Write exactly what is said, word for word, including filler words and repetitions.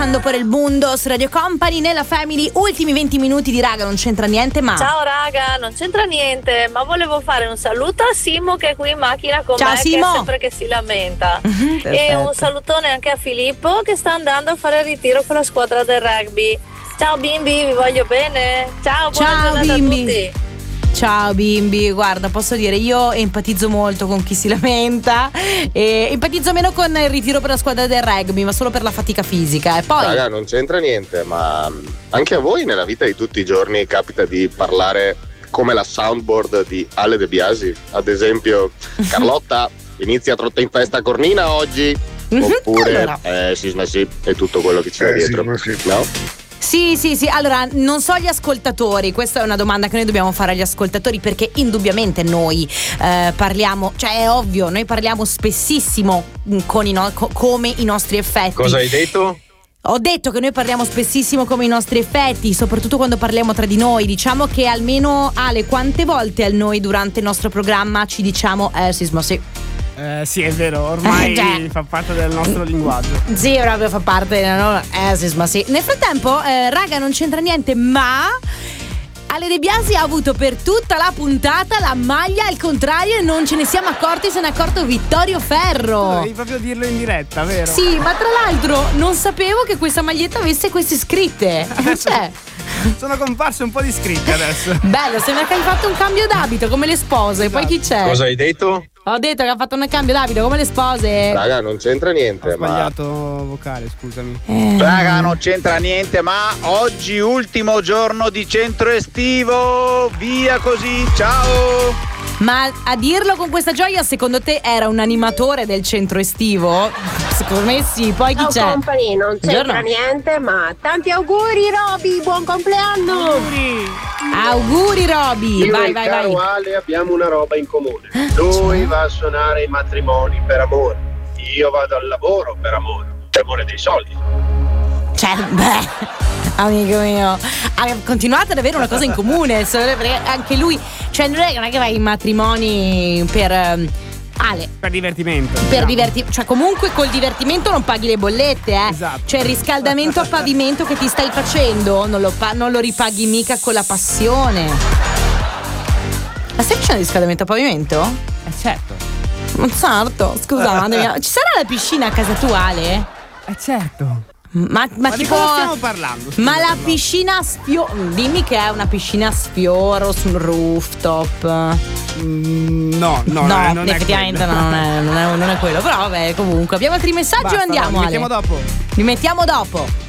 ascoltando por il Mundo su Radio Company nella Family. Ultimi venti minuti di Raga non c'entra niente, ma ciao raga, non c'entra niente, ma volevo fare un saluto a Simo che è qui in macchina con ciao, me, Simo. che è sempre che si lamenta. Mm-hmm, e un salutone anche a Filippo che sta andando a fare il ritiro con la squadra del rugby. Ciao bimbi, vi voglio bene. Ciao, buona ciao, giornata bimbi. a tutti. Ciao bimbi, guarda, posso dire, io empatizzo molto con chi si lamenta e empatizzo meno con il ritiro per la squadra del rugby, ma solo per la fatica fisica. E poi raga, non c'entra niente, ma anche a voi nella vita di tutti i giorni capita di parlare come la soundboard di Ale De Biasi, ad esempio: Carlotta, inizia Trotta in festa Cornina oggi, oppure allora. eh sì ma sì, è tutto quello che c'è eh, dietro, sì, sì. no? Sì, sì, sì, allora non so gli ascoltatori, questa è una domanda che noi dobbiamo fare agli ascoltatori, perché indubbiamente noi eh, parliamo, cioè è ovvio, noi parliamo spessissimo con i no- co- come i nostri effetti. Cosa hai detto? Ho detto che noi parliamo spessissimo come i nostri effetti, soprattutto quando parliamo tra di noi. Diciamo che almeno, Ale, quante volte a noi durante il nostro programma ci diciamo eh sisma sì? Eh, sì, è vero, ormai Eh, già. fa parte del nostro linguaggio. Sì, proprio fa parte, no? Eh, sì, ma sì. Nel frattempo, eh, raga, non c'entra niente, ma Ale De Biasi ha avuto per tutta la puntata la maglia al contrario e non ce ne siamo accorti, se ne è accorto Vittorio Ferro. Devi proprio dirlo in diretta, vero? Sì, ma tra l'altro non sapevo che questa maglietta avesse queste scritte. Cioè, sono comparse un po' di scritte adesso. bello, sembra che hai fatto un cambio d'abito come le spose. Esatto. Poi chi c'è? Cosa hai detto? Ho detto che ha fatto un cambio d'abito come le spose. Raga, non c'entra niente, Ho ma sbagliato vocale, scusami. Eh. Raga, non c'entra niente, ma oggi ultimo giorno di centro estivo. Via così, ciao! Ma a dirlo con questa gioia, secondo te era un animatore del centro estivo? Secondo me sì, poi chi Ciao c'è? company, non c'entra Buongiorno. niente, ma tanti auguri Roby, buon compleanno! Auguri! Auguri Roby, Io vai e il vai caro vai. Ale abbiamo una roba in comune. Lui va a suonare i matrimoni per amore. Io vado al lavoro per amore. Per amore dei soldi. Cioè, beh, amico mio, ah, continuate ad avere una cosa in comune, perché anche lui, cioè non è non è che vai in matrimoni per ehm, Ale, Per divertimento. per diciamo. divertimento, cioè comunque col divertimento non paghi le bollette, eh. Esatto. Cioè il riscaldamento a pavimento che ti stai facendo non lo, pa- non lo ripaghi mica con la passione. Ma stai facendo il riscaldamento a pavimento? Eh certo. Non certo, scusate, ci sarà la piscina a casa tua, Ale? Eh certo. Ma, ma, Ma di tipo cosa stiamo parlando? Ma Scusa, la no. piscina a sfioro, dimmi che è una piscina a sfioro sul rooftop. Mm, no, no, No, non è, non è effettivamente quello. non è, non, è, non è quello. Però vabbè, comunque abbiamo altri messaggi Basta, o andiamo? dai, li mettiamo Ale? dopo. Li mettiamo dopo.